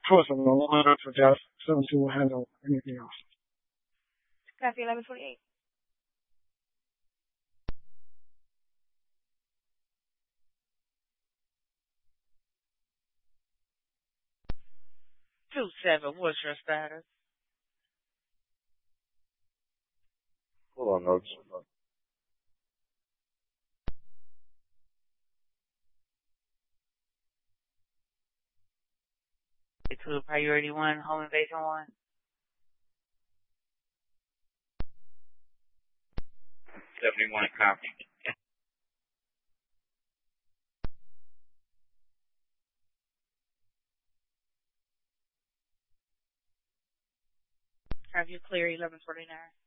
person on the line for death. 17 will handle anything else. Copy 1148. Two seven, what's your status? Hold on, notes. To priority 1, home invasion 1. 71 copy. Have you clear 1149?